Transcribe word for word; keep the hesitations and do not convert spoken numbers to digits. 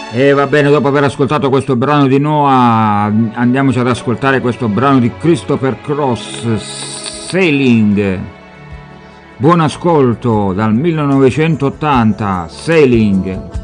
E va bene, dopo aver ascoltato questo brano di Noah, andiamoci ad ascoltare questo brano di Christopher Cross, Sailing. Buon ascolto dal millenovecentottanta, Sailing.